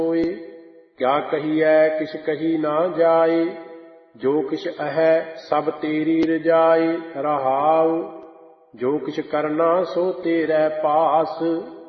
सोए। क्या कहिए किछ कही ना जाए, जो किछ अहै सब तेरी रजाए। रहाउ जो किछ करना सो तेरे पास,